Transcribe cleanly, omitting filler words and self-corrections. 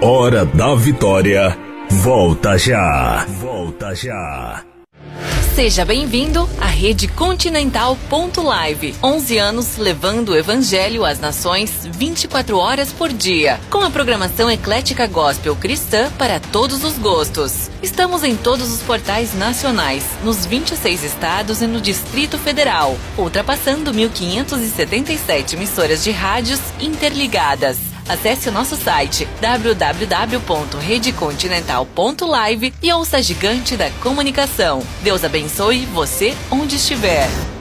Hora da Vitória. Volta já. Volta já. Seja bem-vindo à Rede Continental Live. 11 anos levando o Evangelho às nações 24 horas por dia, com a programação eclética gospel cristã para todos os gostos. Estamos em todos os portais nacionais, nos 26 estados e no Distrito Federal, ultrapassando 1.577 emissoras de rádios interligadas. Acesse o nosso site www.redecontinental.live e ouça a gigante da comunicação. Deus abençoe você onde estiver.